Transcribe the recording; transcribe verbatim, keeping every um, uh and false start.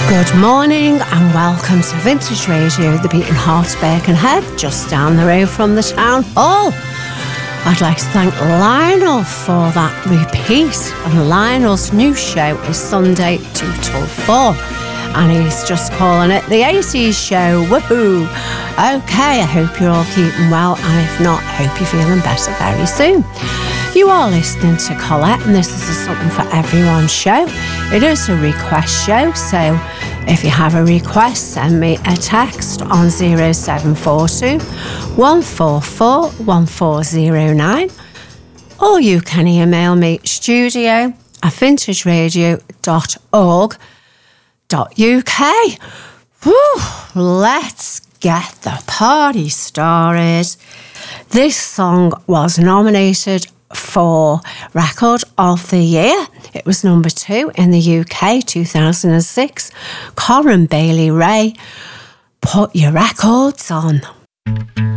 Good morning and welcome to Vintage Radio, the Beating Heart of Birkenhead, just down the road from the town hall. I'd like to thank Lionel for that repeat, and Lionel's new show is Sunday two till four, and he's just calling it the eighties show. Woohoo! Okay, I hope you're all keeping well, and if not, hope you're feeling better very soon. You are listening to Colette, and this is a Something for Everyone show. It is a request show, so if you have a request, send me a text on zero seven four two, one four four, one four zero nine, or you can email me studio at vintage radio dot org dot U K. Whew, let's get the party started. This song was nominated for Record of the Year. It was number two in the U K, two thousand six. Corin Bailey Rae, Put Your Records On.